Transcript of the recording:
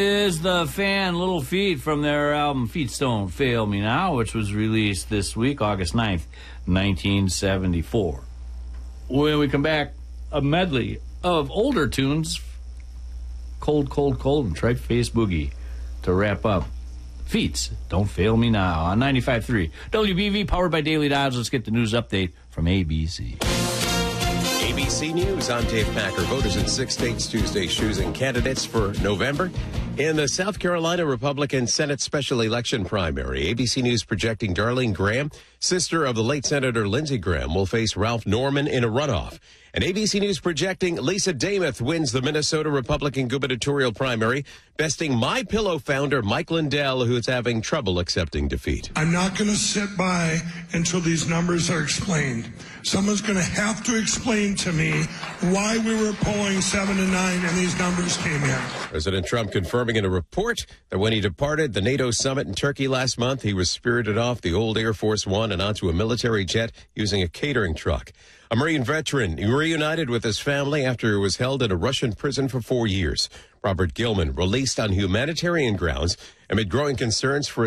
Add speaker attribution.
Speaker 1: Is the fan Little Feat from their album Feet Don't Fail Me Now, which was released this week, August 9th, 1974. When we come back, a medley of older tunes, Cold, Cold, Cold, and Tripe-Faced Boogie to wrap up Feet Don't Fail Me Now on 95.3 WBV, powered by Daily Dodge. Let's get the news update from ABC.
Speaker 2: ABC News, I'm Dave Packer. Voters in 6 states Tuesday choosing candidates for November. In the South Carolina Republican Senate special election primary, ABC News projecting Darlene Graham, sister of the late Senator Lindsey Graham, will face Ralph Norman in a runoff. And ABC News projecting Lisa Damath wins the Minnesota Republican gubernatorial primary, besting MyPillow founder Mike Lindell, who is having trouble accepting defeat.
Speaker 3: I'm not going to sit by until these numbers are explained. Someone's going to have to explain to me why we were polling 7 to 9 and these numbers came in.
Speaker 2: President Trump confirming in a report that when he departed the NATO summit in Turkey last month, he was spirited off the old Air Force One and onto a military jet using a catering truck. A Marine veteran reunited with his family after he was held in a Russian prison for 4 years. Robert Gilman released on humanitarian grounds amid growing concerns for